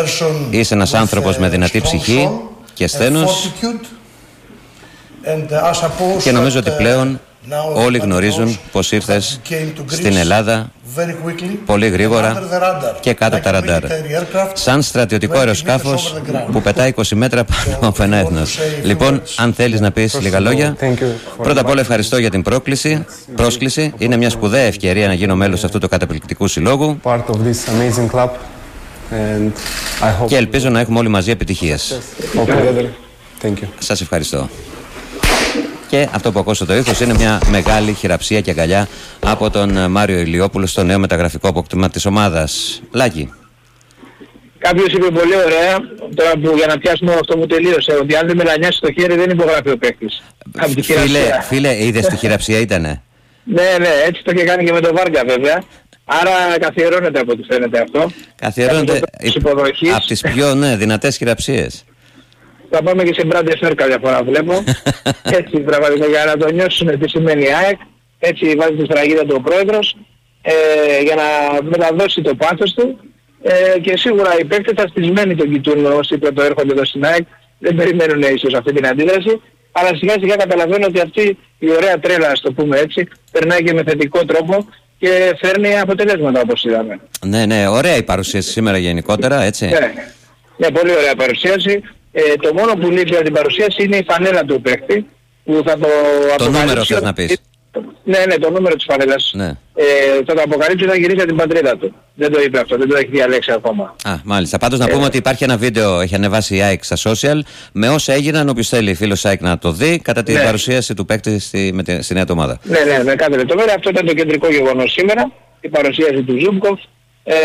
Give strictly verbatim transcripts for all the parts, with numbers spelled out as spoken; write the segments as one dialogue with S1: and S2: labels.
S1: Είσαι ένας άνθρωπος με δυνατή ψυχή και σθένος και νομίζω ότι πλέον όλοι γνωρίζουν πως ήρθες στην Ελλάδα πολύ γρήγορα και κάτω από τα ραντάρ, σαν στρατιωτικό αεροσκάφος που πετάει είκοσι μέτρα πάνω από ένα έθνος. Λοιπόν, αν θέλεις να πεις λίγα λόγια. Πρώτα απ' όλα ευχαριστώ για την πρόκληση, πρόσκληση. Είναι μια σπουδαία ευκαιρία να γίνω μέλος αυτού του καταπληκτικού συλλόγου και ελπίζω να έχουμε όλοι μαζί επιτυχίες. Σας ευχαριστώ. Και αυτό που ακούσατε το ήχος είναι μια μεγάλη χειραψία και αγκαλιά από τον Μάριο Ηλιόπουλο στο νέο μεταγραφικό απόκτημα της ομάδας. Λάκη.
S2: Κάποιος είπε πολύ ωραία, τώρα που για να πιάσουμε αυτό που τελείωσε, ότι αν δεν μελανιάσει το χέρι δεν υπογράφει ο παίκτης.
S1: Φίλε, φίλε, είδες τη χειραψία ήτανε.
S2: Ναι, ναι, έτσι το είχε κάνει και με τον Βάρκα βέβαια. Άρα καθιερώνεται από ό,τι φαίνεται αυτό.
S1: Καθιερώνεται από τις πιο ναι, δυνατές χειραψίες.
S2: Θα πάμε και σε Μπράντε Φέρ κάποια φορά βλέπω. Έτσι πραγματικά για να το νιώσουν τι σημαίνει ΑΕΚ. Έτσι βάζει τη σφραγίδα του ο πρόεδρος ε, για να μεταδώσει το πάθος του. Ε, και σίγουρα οι παίκτες θα στισμένοι τον κοιτούν όσοι πρώτο έρχονται εδώ στην ΑΕΚ. Δεν περιμένουν ίσως αυτή την αντίδραση. Αλλά σιγά σιγά καταλαβαίνω ότι αυτή η ωραία τρέλα, ας το πούμε έτσι, περνάει και με θετικό τρόπο και φέρνει αποτελέσματα όπως είδαμε.
S1: Ναι, ναι, ωραία η παρουσίαση σήμερα γενικότερα, έτσι.
S2: Ναι, ναι, πολύ ωραία παρουσίαση. Ε, το μόνο που λείπει από την παρουσίαση είναι η φανέλα του παίκτη που θα το
S1: Το νούμερο θες να πεις.
S2: Ναι, ναι, το νούμερο της φανέλας.
S1: Ναι.
S2: Ε, θα το αποκαλύψει όταν γυρίσει από την πατρίδα του. Δεν το είπε αυτό, δεν το έχει διαλέξει ακόμα.
S1: Α, μάλιστα. Πάντως να πούμε ε, ότι υπάρχει ένα βίντεο, έχει ανεβάσει η ΑΕΚ στα social, με όσα έγιναν, όποιος θέλει φίλος ΑΕΚ να το δει, κατά την ναι. παρουσίαση του παίκτη στη, με τη, στη νέα ομάδα.
S2: Ναι, ναι, με κάθε λεπτομέρεια. Αυτό ήταν το κεντρικό γεγονός σήμερα, η παρουσίαση του Ζούμπκοφ. Ε,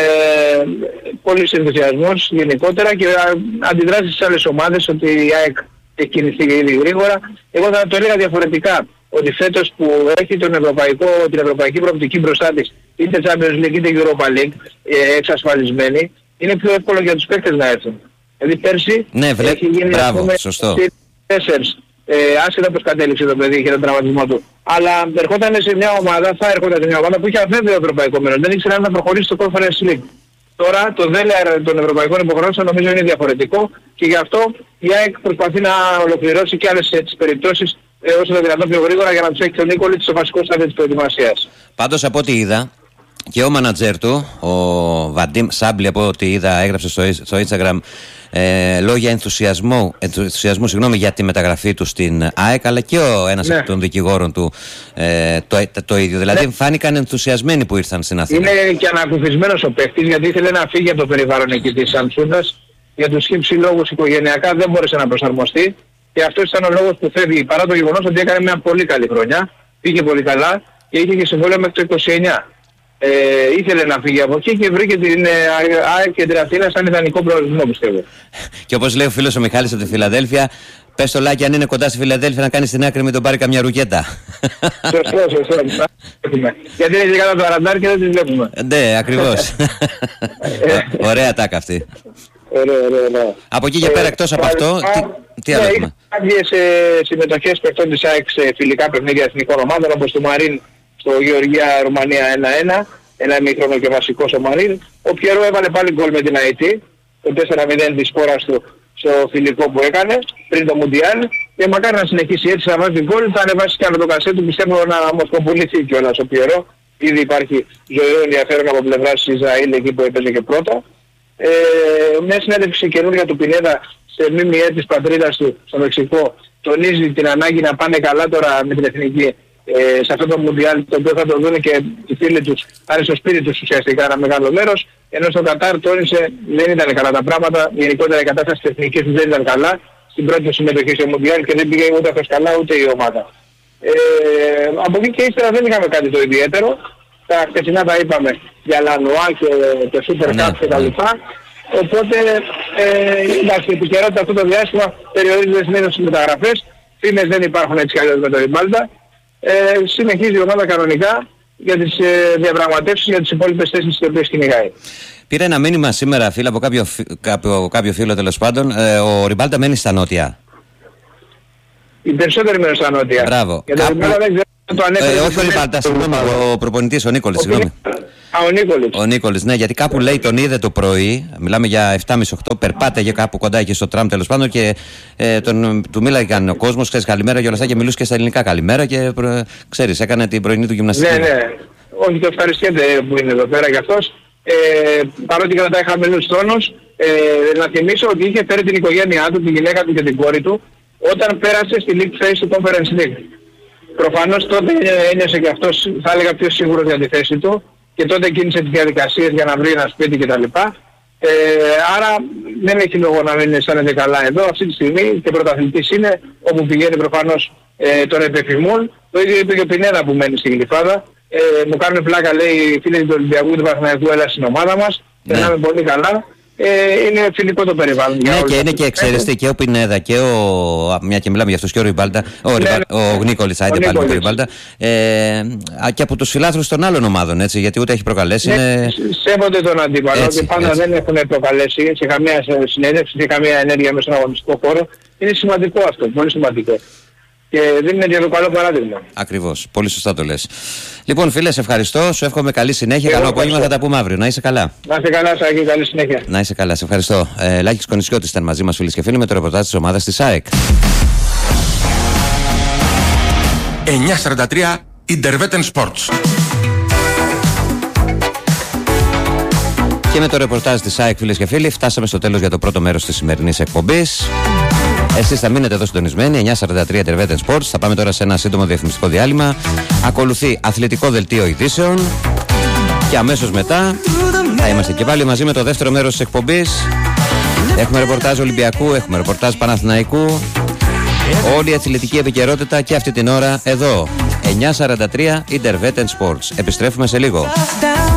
S2: πολύ ενθουσιασμός γενικότερα και αντιδράσεις στις άλλες ομάδες ότι η ΑΕΚ έχει κινηθεί ήδη γρήγορα. Εγώ θα το έλεγα διαφορετικά, ότι φέτος που έχει τον ευρωπαϊκό, την ευρωπαϊκή προοπτική μπροστά της, είτε Champions League είτε Europa League ε, εξασφαλισμένη, είναι πιο εύκολο για τους παίκτες να έρθουν. Δηλαδή πέρσι
S1: ναι, βλέ... έχει γίνει Μπράβο, πούμε, σωστό.
S2: τέσσερις, ε, άσχετα πως κατέληξε το παιδί και τον τραυματισμό του. Αλλά ερχόταν σε μια ομάδα, θα έρχονταν σε μια ομάδα που είχε αβέβαιο ευρωπαϊκό μέλλον. Δεν ήξερε αν να προχωρήσει στο Conference League. Τώρα το δέλεαρ των ευρωπαϊκών υποχρεώσεων νομίζω είναι διαφορετικό και γι' αυτό η ΑΕΚ προσπαθεί να ολοκληρώσει και άλλες τις περιπτώσεις ε, όσο το δυνατόν πιο γρήγορα για να τους έχει τον Νίκολιτ στο βασικό στάδιο της προετοιμασίας.
S1: Πάντως από ό,τι είδα και ο μάνατζερ του, ο Βαντίμ Σάμπλη, από ό,τι είδα έγραψε στο, στο Instagram ε, λόγια ενθουσιασμού, ενθουσιασμού συγγνώμη, για τη μεταγραφή του στην ΑΕΚ, αλλά και ο ένας ναι. από των δικηγόρων του ε, το, το, το ίδιο. Δηλαδή ναι. φάνηκαν ενθουσιασμένοι που ήρθαν στην Αθήνα.
S2: Είναι και ανακουφισμένος ο παίκτης γιατί ήθελε να φύγει από το περιβάλλον εκεί της Σαμσούντας. Για τους χύψη λόγους οικογενειακά δεν μπόρεσε να προσαρμοστεί και αυτός ήταν ο λόγος που φεύγει, παρά το γεγονός ότι έκανε μια πολύ καλή χρονιά, πήγε πολύ καλά και είχε και συμβόλαιο μέχρι το είκοσι εννιά. Ε, ήθελε να φύγει από εκεί και βρήκε την ΑΕΚ και την Αθήνα σαν ιδανικό προορισμό, πιστεύω.
S1: Και όπως λέει ο φίλος ο Μιχάλης από τη Φιλαδέλφια, πες το Λάκη αν είναι κοντά στη Φιλαδέλφια να κάνει στην άκρη μην τον πάρει καμιά ρουκέτα.
S2: Σωστό, σωστό. Γιατί είναι και κάτω το ραντάρ και δεν τις βλέπουμε.
S1: Ναι, ακριβώς. Ωραία τάκα αυτή.
S2: Ωραία, ωραία, ωραία.
S1: Από εκεί και πέρα εκτός από αυτό, τι άλλο έχουμε.
S2: Κάποιες συμμετοχές παιχτών της ΑΕΚ σε φιλικά παιχνίδια εθνικών ομάδων όπως του Μαρίν στο Γεωργία Ρουμανία ένα ένα, ένα ημίχρονο και βασικός ο Μαρίν. Ο Πιερό έβαλε πάλι γκολ με την ΑΕΤ, το τέσσερα μηδέν της σπόρας του στο φιλικό που έκανε πριν το Μουντιάλ και μακάρι να συνεχίσει έτσι να βάζει γκολ, θα ανεβάσει και άλλο το κασέ του, πιστεύω να μοσχοπουληθεί κιόλας ο Πιερό. Ήδη υπάρχει ζωηρό ενδιαφέρον από πλευράς της Ισραήλ εκεί που έπαιζε και πρώτα. Ε, μια συνέντευξη καινούργια του Πινέδα σε ΜΜΕ της πατρίδας του στο Μεξικό τονίζει την ανάγκη να πάνε καλά τώρα με την εθνική ε, σε αυτό το Μουντιάλ, το οποίο θα το δουν και οι φίλοι τους, θα είναι στο σπίτι τους ουσιαστικά ένα μεγάλο μέρος, ενώ στο Κατάρ τόνισε δεν ήταν καλά τα πράγματα, γενικότερα η κατάσταση της εθνικής δεν ήταν καλά στην πρώτη συμμετοχή στο Μουντιάλ και δεν πήγε ούτε αυτός καλά ούτε η ομάδα. Ε, από εκεί και ύστερα δεν είχαμε κάτι το ιδιαίτερο. Τα χθεσινά τα είπαμε για Λανουά και το Super Cup και τα λοιπά. Οπότε, ε, εντάξει, η επικαιρότητα αυτό το διάστημα περιορίζεται συνήθως στις μεταγραφές. Φήμες δεν υπάρχουν έτσι κι αλλιώς με το Ριμπάλτα. Ε, συνεχίζει η ομάδα κανονικά για τις ε, διαπραγματεύσεις για τις υπόλοιπες θέσεις τις οποίες κυνηγάει.
S1: Πήρα ένα μήνυμα σήμερα, φίλε, από κάποιο, κάποιο, κάποιο φίλο τέλος πάντων. Ε, ο Ριμπάλτα μένει στα νότια.
S2: Οι περισσότεροι μένουν στα νότια.
S1: Μπράβο.
S2: Για το Ριμπάλτα δεν ξέρω αν το ανέφερε.
S1: Ε, όχι ο Ριμπάλτα, συγγνώμη, ο προπονητής, ο Νίκολης, συγγνώμη.
S2: Α, ο Νίκολης.
S1: Ο Νίκολης, ναι, γιατί κάπου λέει τον είδε το πρωί, μιλάμε για επτά και μισή οκτώ, περπάτεγε κάπου κοντά εκεί στο τραμ τέλος πάντων και ε, τον, του μίλαγε ο κόσμος, ξέρεις, καλημέρα και όλα αυτά και μιλούσε και στα ελληνικά καλημέρα και προ, ξέρεις, έκανε την πρωινή του γυμναστική.
S2: Ναι, ναι, όχι το ευχαριστιέται που είναι εδώ πέρα κι αυτός. Ε, παρότι κρατάει χαμηλούς τόνους, ε, να θυμίσω ότι είχε φέρει την οικογένειά του, τη γυναίκα του και την κόρη του, όταν πέρασε στη League Phase του Conference League. Προφανώς τότε ένιωσε και αυτός, θα έλεγα, πιο σίγουρος για τη θέση του και τότε κίνησε τις διαδικασίες για να βρει ένα σπίτι κτλ. Ε, άρα δεν έχει λόγο να μην αισθάνεται καλά εδώ αυτή τη στιγμή και πρωταθλητής είναι, όπου πηγαίνει προφανώς ε, τον επιφημούν. Το ίδιο είπε και ο Πινέδα που μένει στην Γλυφάδα. Ε, μου κάνουν πλάκα, λέει, οι φίλοι του Ολυμπιακού του Παναθηναϊκού, έλα στην ομάδα μας.
S1: Ναι.
S2: Περνάμε πολύ καλά. Ε, είναι φιλικό το περιβάλλον.
S1: Ναι, και είναι και εξαίρεστη και ο Πινέδα και ο. Μια και μιλάμε για αυτούς και ο Ριμπάλτα. Ο, ναι, ο Νίκολης, άιντε πάλι με τον Ριμπάλτα. Ε, και από τους φιλάθλους των άλλων ομάδων, έτσι, γιατί ούτε έχει προκαλέσει. Ναι, είναι...
S2: Σέβονται τον αντίπαλο και πάντα έτσι. Δεν έχουν προκαλέσει σε καμία συνέντευξη, σε καμία ενέργεια μέσα στον αγωνιστικό χώρο. Είναι σημαντικό αυτό, πολύ σημαντικό. Και δεν είναι για το καλό παράδειγμα.
S1: Ακριβώς. Πολύ σωστά το λες. Λοιπόν, φίλε, σε ευχαριστώ. Σου εύχομαι καλή συνέχεια. Καλό απόγευμα. Θα τα πούμε αύριο. Να είσαι καλά.
S2: Να είσαι καλά, Σάκη. Καλή συνέχεια.
S1: Να είσαι καλά. Σε ευχαριστώ. Ε, Λάκης Κονησιώτης ήταν μαζί μας, φίλες και φίλοι, με το ρεπορτάζ της ομάδας της ΑΕΚ.
S3: εννιά σαράντα τρία Intervetten Sports.
S1: Και με το ρεπορτάζ της ΑΕΚ, φίλες και φίλοι, φτάσαμε στο τέλος για το πρώτο μέρος της σημερινής εκπομπής. Εσείς θα μείνετε εδώ συντονισμένοι, εννιά σαράντα τρία Intervetten Sports. Θα πάμε τώρα σε ένα σύντομο διαφημιστικό διάλειμμα. Ακολουθεί αθλητικό δελτίο ειδήσεων. Και αμέσως μετά θα είμαστε και πάλι μαζί με το δεύτερο μέρος της εκπομπής. Έχουμε ρεπορτάζ Ολυμπιακού, έχουμε ρεπορτάζ Παναθηναϊκού. Όλη η αθλητική επικαιρότητα και αυτή την ώρα εδώ. εννιά σαράντα τρία Intervetten Sports. Επιστρέφουμε σε λίγο.